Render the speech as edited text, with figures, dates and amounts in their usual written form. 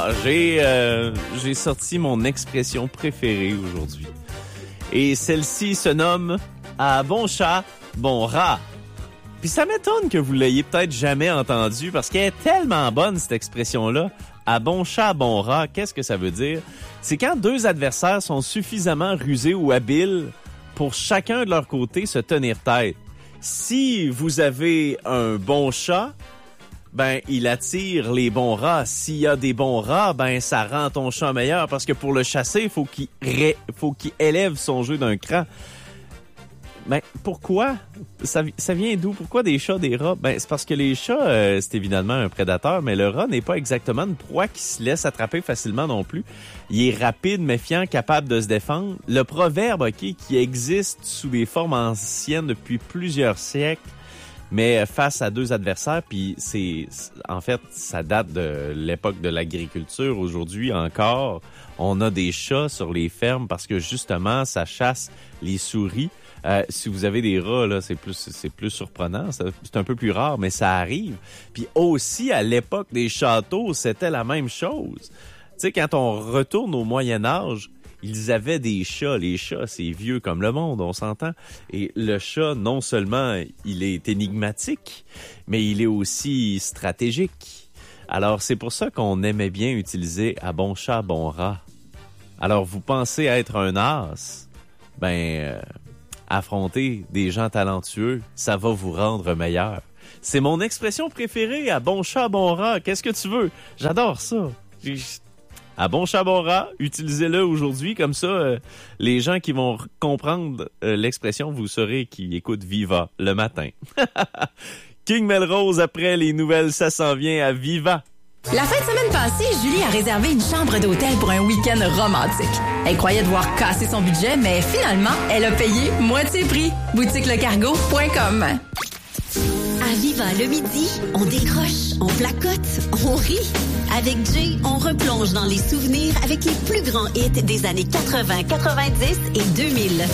j'ai sorti mon expression préférée aujourd'hui. Et celle-ci se nomme « À bon chat, bon rat ». Puis ça m'étonne que vous l'ayez peut-être jamais entendue parce qu'elle est tellement bonne, cette expression-là. « À bon chat, bon rat », qu'est-ce que ça veut dire? C'est quand deux adversaires sont suffisamment rusés ou habiles pour chacun de leur côté se tenir tête. Si vous avez un bon chat, ben il attire les bons rats. S'il y a des bons rats, ben ça rend ton chat meilleur parce que pour le chasser, faut qu'il élève son jeu d'un cran. Ben pourquoi? Ça vient d'où? Pourquoi des chats, des rats? Ben c'est parce que les chats, c'est évidemment un prédateur, mais le rat n'est pas exactement une proie qui se laisse attraper facilement non plus. Il est rapide, méfiant, capable de se défendre. Le proverbe, qui existe sous des formes anciennes depuis plusieurs siècles, mais face à deux adversaires, puis en fait, ça date de l'époque de l'agriculture. Aujourd'hui encore, on a des chats sur les fermes parce que justement, ça chasse les souris. Si vous avez des rats, là, c'est plus surprenant. C'est un peu plus rare, mais ça arrive. Puis aussi, à l'époque des châteaux, c'était la même chose. Tu sais, quand on retourne au Moyen Âge, ils avaient des chats. Les chats, c'est vieux comme le monde, on s'entend. Et le chat, non seulement il est énigmatique, mais il est aussi stratégique. Alors, c'est pour ça qu'on aimait bien utiliser « à bon chat, bon rat ». Alors, vous pensez être un as? Affronter des gens talentueux, ça va vous rendre meilleur. C'est mon expression préférée, « à bon chat, bon rat ». Qu'est-ce que tu veux? J'adore ça. À bon chat, bon rat, utilisez-le aujourd'hui. Comme ça, les gens qui vont comprendre l'expression, vous saurez qui écoutent Viva le matin. King Melrose, après les nouvelles, ça s'en vient à Viva. La fin de semaine passée, Julie a réservé une chambre d'hôtel pour un week-end romantique. Elle croyait devoir casser son budget, mais finalement, elle a payé moitié prix. BoutiqueLeCargo.com. À Viva le midi, on décroche, on placote, on rit. Avec Jay, on replonge dans les souvenirs avec les plus grands hits des années 80, 90 et 2000.